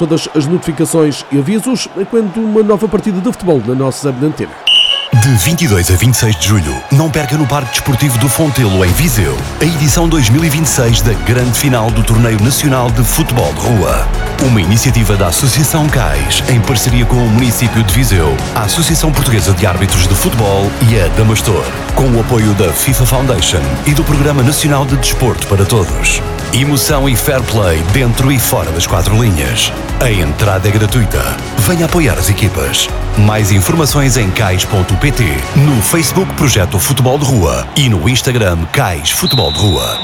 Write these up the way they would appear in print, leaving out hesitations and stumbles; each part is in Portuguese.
todas as notificações e avisos quando uma nova partida de futebol na nossa antena. De 22 a 26 de julho, não perca no Parque Desportivo do Fontelo, em Viseu, a edição 2026 da grande final do Torneio Nacional de Futebol de Rua. Uma iniciativa da Associação CAIS, em parceria com o município de Viseu, a Associação Portuguesa de Árbitros de Futebol e a Damastor, com o apoio da FIFA Foundation e do Programa Nacional de Desporto para Todos. Emoção e fair play dentro e fora das 4 linhas. A entrada é gratuita. Venha apoiar as equipas. Mais informações em cais.pt, no Facebook Projeto Futebol de Rua e no Instagram CAIS Futebol de Rua.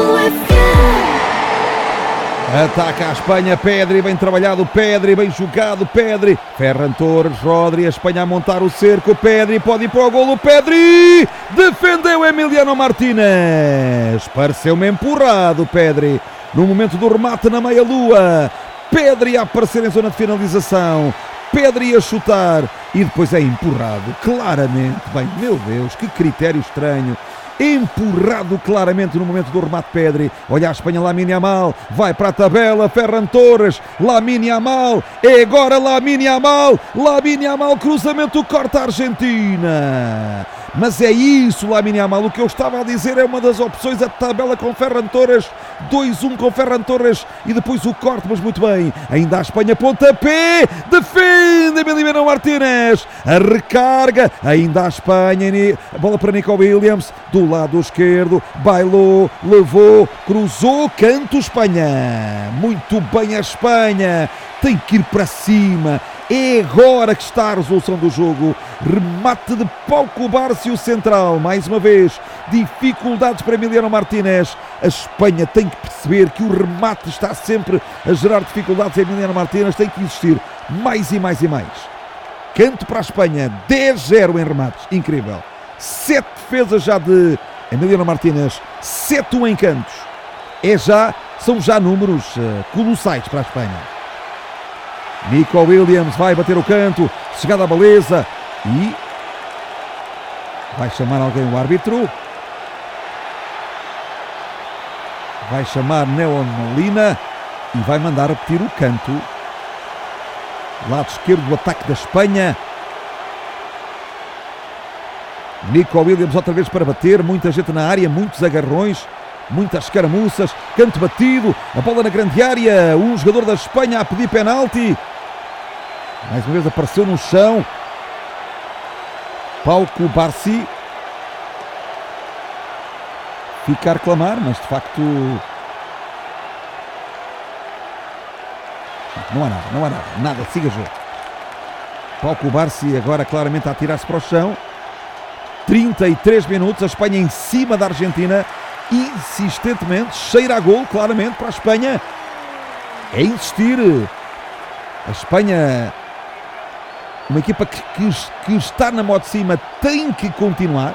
Ataca a Espanha, Pedri, bem trabalhado, Pedri, bem jogado, Pedri. Ferran Torres, Rodri, a Espanha a montar o cerco, Pedri, pode ir para o golo, Pedri! Defendeu Emiliano Martínez. Pareceu-me empurrado, Pedri. No momento do remate na meia-lua. Pedri a aparecer em zona de finalização. Pedri a chutar e depois é empurrado claramente. Bem, meu Deus, que critério estranho. Empurrado claramente no momento do remate, Pedri. Olha a Espanha, Lamine Yamal, vai para a tabela, Ferran Torres, Lamine Yamal, é agora Lamine Yamal, cruzamento, corta a Argentina. Mas é isso, Lamine Yamal, o que eu estava a dizer é uma das opções, a tabela com Ferran Torres, 2-1 com Ferran Torres e depois o corte, mas muito bem, ainda a Espanha, pontapé, defende Emiliano Martínez, a recarga, ainda a Espanha, a bola para Nico Williams, do lado esquerdo, bailou, levou, cruzou, canto Espanha, muito bem a Espanha, tem que ir para cima. É agora que está a resolução do jogo. Remate de Pau Cubarsí, o central. Mais uma vez, dificuldades para Emiliano Martínez. A Espanha tem que perceber que o remate está sempre a gerar dificuldades a Emiliano Martínez. Tem que existir mais e mais e mais. Canto para a Espanha. 10-0 em remates. Incrível. 7 defesas já de Emiliano Martínez. 7-1 em cantos. São já números colossais para a Espanha. Nico Williams vai bater o canto, chegada à baliza e vai chamar alguém, o árbitro. Vai chamar Neon Molina e vai mandar repetir o canto. Lado esquerdo do ataque da Espanha. Nico Williams outra vez para bater, muita gente na área, muitos agarrões, muitas escaramuças, canto batido, a bola na grande área, um jogador da Espanha a pedir penalti. Mais uma vez apareceu no chão Pau Cubarsí. Fica a reclamar, mas de facto não há nada, siga o jogo. Pau Cubarsí agora claramente a atirar-se para o chão. 33 minutos, a Espanha em cima da Argentina, insistentemente, cheira a gol claramente para a Espanha. É insistir. A Espanha, uma equipa que está na mão de cima, tem que continuar.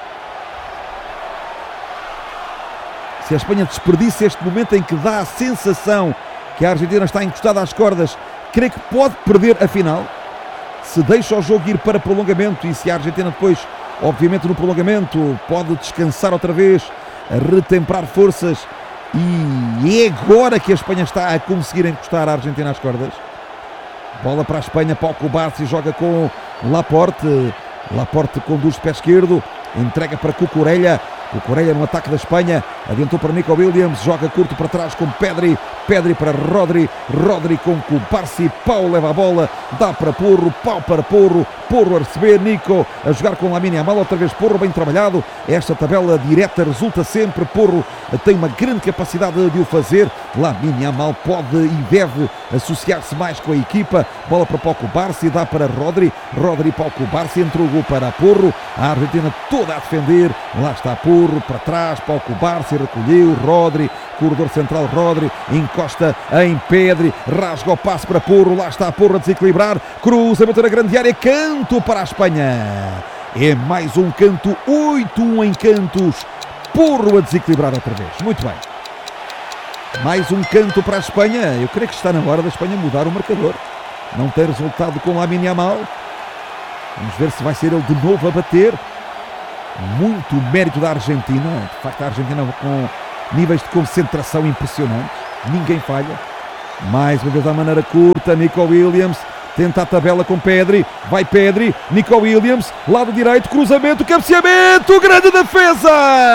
Se a Espanha desperdiça este momento em que dá a sensação que a Argentina está encostada às cordas, creio que pode perder a final. Se deixa o jogo ir para prolongamento e se a Argentina depois, obviamente no prolongamento, pode descansar outra vez, retemperar forças, e é agora que a Espanha está a conseguir encostar a Argentina às cordas. Bola para a Espanha, Pau Cubarsí joga com Laporte. Laporte conduz de pé esquerdo, entrega para Cucurella. Cucurella no ataque da Espanha, adiantou para Nico Williams, joga curto para trás com Pedri. Pedri para Rodri. Rodri com Cubarsí. Pau leva a bola, dá para Porro. Pau para Porro. Porro a receber. Nico a jogar com Lamine Yamal. Outra vez Porro, bem trabalhado. Esta tabela direta resulta sempre. Porro tem uma grande capacidade de o fazer. Lamine Yamal pode e deve associar-se mais com a equipa. Bola para Pau Cubarsí, dá para Rodri. Rodri, Pau Cubarsí, entregou para Porro. A Argentina toda a defender. Lá está Porro para trás. Pau Cubarsí recolheu. Rodri, corredor central, Rodri encosta em Pedri, rasga o passe para Porro. Lá está Porro a desequilibrar. Cruzamento na grande área. Canto para a Espanha. É mais um canto. 8-1 em cantos. Porro a desequilibrar outra vez. Muito bem. Mais um canto para a Espanha. Eu creio que está na hora da Espanha mudar o marcador. Não tem resultado com Lamine Yamal. Vamos ver se vai ser ele de novo a bater. Muito mérito da Argentina. De facto, a Argentina com níveis de concentração impressionantes. Ninguém falha. Mais uma vez à maneira curta, Nico Williams tenta a tabela com Pedri, vai Pedri, Nico Williams, lado direito, cruzamento, cabeceamento, grande defesa!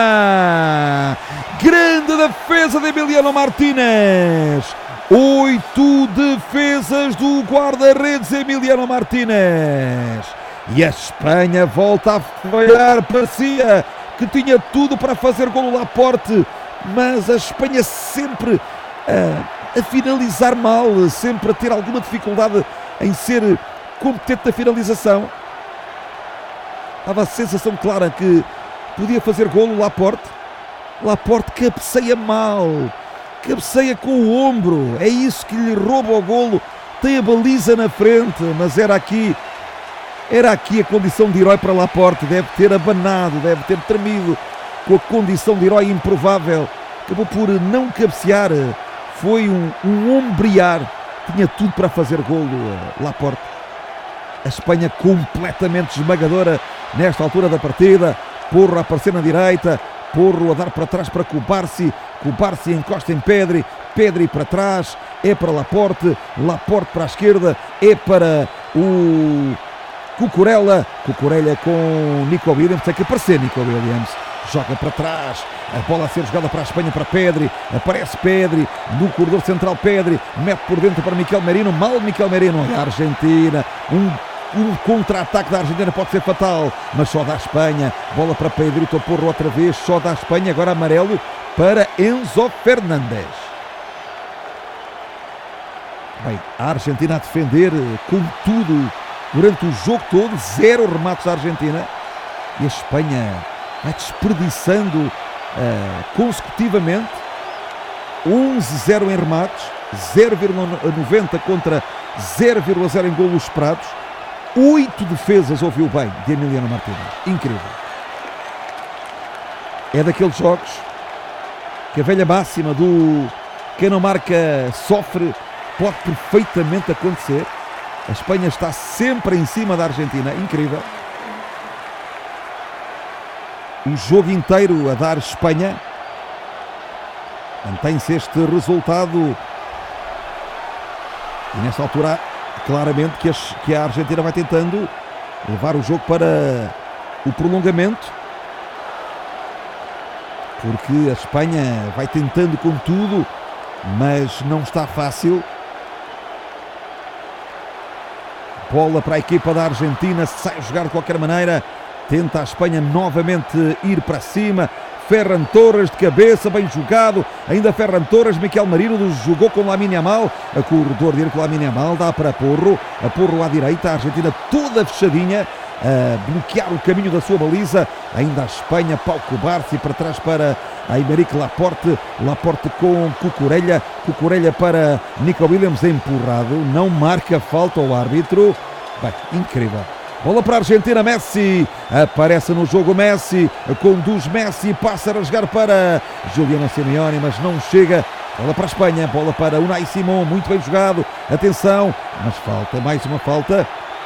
Grande defesa de Emiliano Martínez! 8 defesas do guarda-redes Emiliano Martínez! E a Espanha volta a falhar, parecia que tinha tudo para fazer golo Laporte, mas a Espanha sempre a finalizar mal, sempre a ter alguma dificuldade em ser competente na finalização. Dava a sensação clara que podia fazer golo Laporte. Laporte cabeceia mal, cabeceia com o ombro, é isso que lhe rouba o golo. Tem a baliza na frente, mas era aqui a condição de herói para Laporte. Deve ter abanado, deve ter tremido com a condição de herói improvável. Acabou por não cabecear, foi um ombrear. Tinha tudo para fazer golo Laporte. A Espanha completamente esmagadora nesta altura da partida. Porro a aparecer na direita, Porro a dar para trás para Cubarsí, Cubarsí encosta em Pedri, Pedri para trás, é para Laporte, Laporte para a esquerda, é para o Cucurella, Cucurella com Nico Williams, tem que aparecer Nico Williams, joga para trás, a bola a ser jogada para a Espanha, para Pedri, aparece Pedri, no corredor central Pedri, mete por dentro para Miquel Merino, mal Miquel Merino, a Argentina, um contra-ataque da Argentina pode ser fatal, mas só dá a Espanha, bola para Pedrito Porro outra vez, só dá a Espanha, agora amarelo para Enzo Fernández. Bem, a Argentina a defender com tudo durante o jogo todo, 0 remates da Argentina, e a Espanha vai desperdiçando consecutivamente 11-0 em remates, 0,90 contra 0,0 em golos esperados. 8 defesas, ouviu bem, de Emiliano Martínez. Incrível. É daqueles jogos que a velha máxima do quem não marca sofre pode perfeitamente acontecer. A Espanha está sempre em cima da Argentina. Incrível. O jogo inteiro a dar Espanha. Mantém-se este resultado. E nesta altura, claramente que a Argentina vai tentando levar o jogo para o prolongamento, porque a Espanha vai tentando com tudo, mas não está fácil. Bola para a equipa da Argentina, sai a jogar de qualquer maneira, tenta a Espanha novamente ir para cima. Ferran Torres de cabeça, bem jogado, ainda Ferran Torres, Miquel Merino jogou com Lamine Yamal, a corredor direito com Lamine Yamal, dá para Porro, a Porro à direita, a Argentina toda fechadinha, a bloquear o caminho da sua baliza, ainda a Espanha, Pau Cubarsí para trás para a Aymeric Laporte, Laporte com Cucurella, Cucurella para Nico Williams, empurrado, não marca falta ao árbitro. Bem, incrível. Bola para a Argentina, Messi, aparece no jogo Messi, conduz Messi, passa a rasgar para Juliano Simeone, mas não chega. Bola para a Espanha, bola para Unai Simón, muito bem jogado, atenção, mas falta, mais uma falta.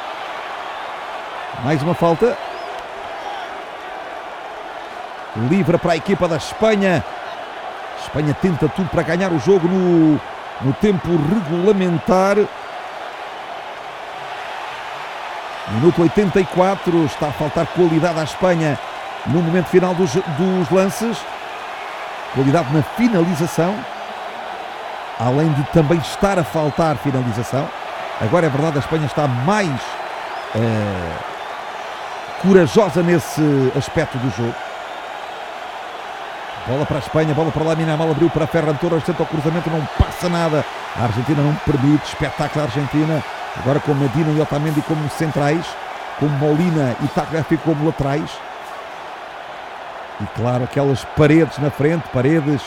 Mais uma falta. Livre para a equipa da Espanha. A Espanha tenta tudo para ganhar o jogo no tempo regulamentar. Minuto 84, está a faltar qualidade à Espanha no momento final dos lances. Qualidade na finalização, além de também estar a faltar finalização. Agora é verdade, a Espanha está mais corajosa nesse aspecto do jogo. Bola para a Espanha, bola para Lamine Yamal, abriu para Ferran Torres, tenta o cruzamento, não passa nada. A Argentina não permite, espetáculo da Argentina. Agora com Medina e Otamendi como centrais, com Molina e Tagliafico como laterais. E claro, aquelas paredes na frente, paredes.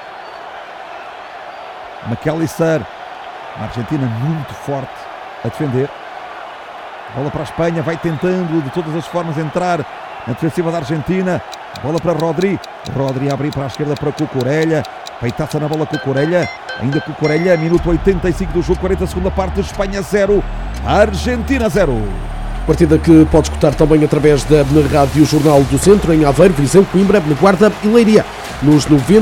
McAllister, a Argentina muito forte a defender. Bola para a Espanha, vai tentando de todas as formas entrar na defensiva da Argentina. Bola para Rodri, Rodri a abrir para a esquerda para Cucurella. Peitaça na bola Cucurella, ainda Cucurella, minuto 85 do jogo, 40 segunda parte, Espanha 0, Argentina 0. Partida que pode escutar também através da Rádio Jornal do Centro, em Aveiro, Viseu, Coimbra, Guarda e Leiria. nos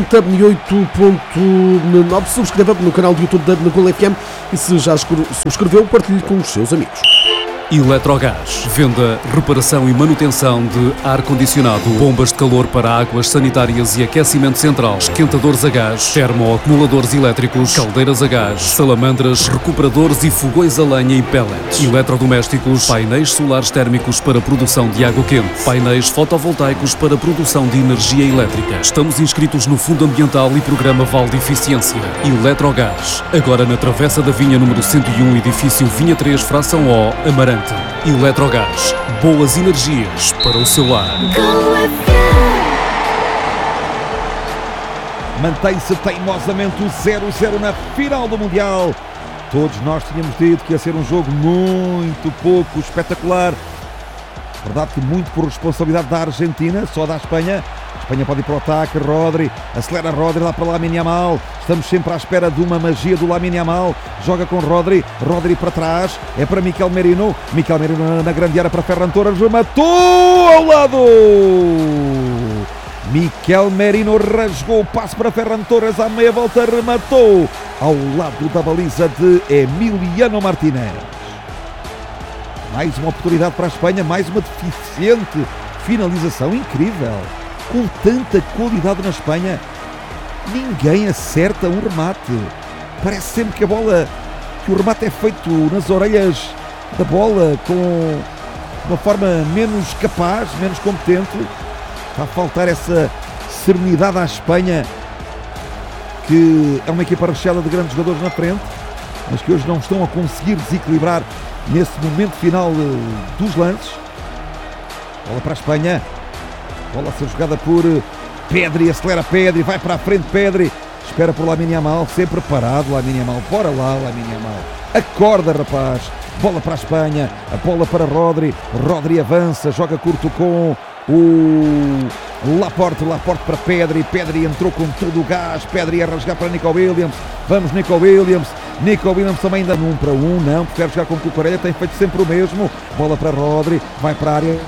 98.9. Subscreva no canal do YouTube da Gol FM e se já subscreveu, partilhe com os seus amigos. Eletrogás. Venda, reparação e manutenção de ar-condicionado, bombas de calor para águas sanitárias e aquecimento central, esquentadores a gás, termoacumuladores elétricos, caldeiras a gás, salamandras, recuperadores e fogões a lenha e pellets, eletrodomésticos, painéis solares térmicos para produção de água quente, painéis fotovoltaicos para produção de energia elétrica. Estamos inscritos no Fundo Ambiental e Programa Vale de Eficiência. Eletrogás. Agora na Travessa da Vinha número 101, edifício Vinha 3, fração O, Amarante. Eletrogás. Boas energias para o seu lar. Mantém-se teimosamente o 0-0 na final do Mundial. Todos nós tínhamos dito que ia ser um jogo muito pouco espetacular. Verdade que muito por responsabilidade da Argentina, só da Espanha. A Espanha pode ir para o ataque, Rodri, acelera Rodri lá para Lamine Yamal. Estamos sempre à espera de uma magia do Lamine Yamal. Joga com Rodri, Rodri para trás, é para Mikel Merino. Mikel Merino na grande área para Ferran Torres, rematou ao lado. Mikel Merino rasgou o passe para Ferran Torres à meia volta, rematou ao lado da baliza de Emiliano Martínez. Mais uma oportunidade para a Espanha, mais uma deficiente finalização incrível. Com tanta qualidade na Espanha, ninguém acerta um remate. Parece sempre que o remate é feito nas orelhas da bola, com uma forma menos capaz, menos competente. Está a faltar essa serenidade à Espanha, que é uma equipa recheada de grandes jogadores na frente, mas que hoje não estão a conseguir desequilibrar nesse momento final dos lances. Bola para a Espanha. Bola a ser jogada por Pedri, acelera Pedri, vai para a frente Pedri, espera por Lamine Yamal, sempre parado Lamine Yamal, bora lá Lamine Yamal, acorda rapaz, bola para a Espanha, a bola para Rodri, Rodri avança, joga curto com o Laporte para Pedri, Pedri entrou com todo o gás, Pedri a rasgar para Nico Williams, vamos Nico Williams também ainda no 1 para 1, não, prefere jogar com Cucurella, tem feito sempre o mesmo, bola para Rodri, vai para a área.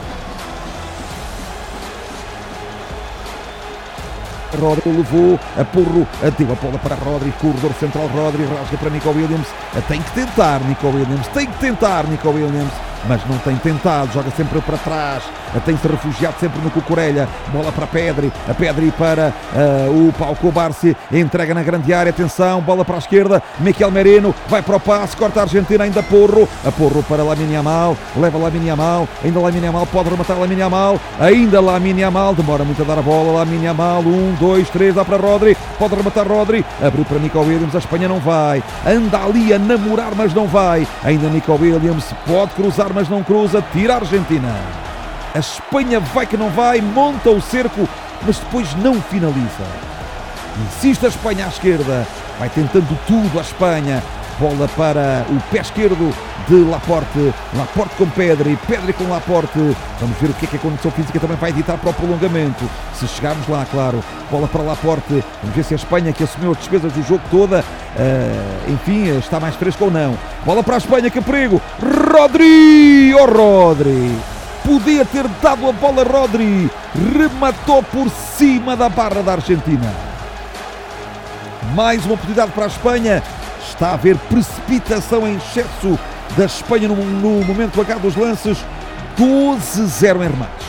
Rodri levou a porro, deu a bola para Rodri, corredor central Rodri, rasga para Nico Williams, tem que tentar Nico Williams, mas não tem tentado, joga sempre para trás, tem-se refugiado sempre no Cucurella, bola para Pedri, a Pedri para o Pau Cobarsi, entrega na grande área, atenção, bola para a esquerda, Mikel Merino, vai para o passe, corta a Argentina, ainda porro para Lamine Yamal, leva Lamine Yamal, ainda Lamine Yamal, pode rematar Lamine Yamal, ainda Lamine Yamal, demora muito a dar a bola, Lamine Yamal, 1, 2, 3, dá para Rodri, pode rematar Rodri, abriu para Nico Williams, a Espanha não vai, anda ali a namorar, mas não vai, ainda Nico Williams, pode cruzar, mas não cruza, tira a Argentina. A Espanha vai que não vai, monta o cerco, mas depois não finaliza. Insiste a Espanha à esquerda, vai tentando tudo a Espanha. Bola para o pé esquerdo de Laporte, Laporte com Pedri, Pedri com Laporte. Vamos ver o que é que a condição física também vai editar para o prolongamento. Se chegarmos lá, claro, bola para Laporte. Vamos ver se a Espanha, que assumiu as despesas do jogo toda, enfim, está mais fresca ou não. Bola para a Espanha, que perigo! Rodri! Oh, Rodri! Podia ter dado a bola Rodri, rematou por cima da barra da Argentina. Mais uma oportunidade para a Espanha. Está a haver precipitação em excesso da Espanha no momento H dos lances. 12-0 em remates.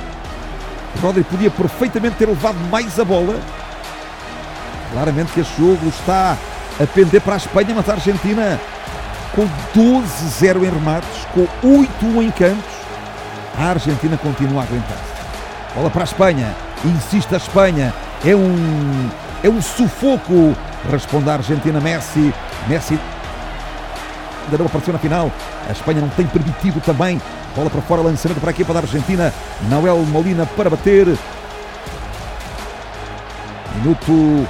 Rodri podia perfeitamente ter levado mais a bola. Claramente que este jogo está a pender para a Espanha, mas a Argentina com 12-0 em remates, com 8-1 em cantos. A Argentina continua a aguentar-se. Bola para a Espanha, insiste a Espanha, é um sufoco. Responde a Argentina, Messi ainda não apareceu na final, a Espanha não tem permitido também. Bola para fora, lançamento para a equipa da Argentina, Nahuel Molina para bater. Minuto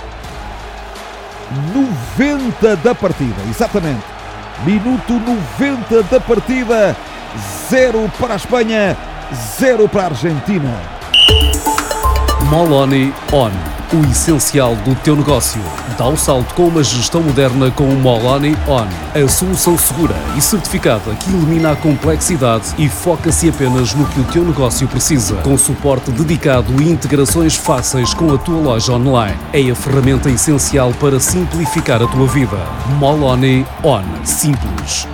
90 da partida, exatamente, minuto 90 da partida. 0 para a Espanha, 0 para a Argentina. Moloni on. o essencial do teu negócio. Dá o salto com uma gestão moderna com o Moloney On, a solução segura e certificada que elimina a complexidade e foca-se apenas no que o teu negócio precisa, com suporte dedicado e integrações fáceis com a tua loja online. É a ferramenta essencial para simplificar a tua vida. Moloney On. Simples,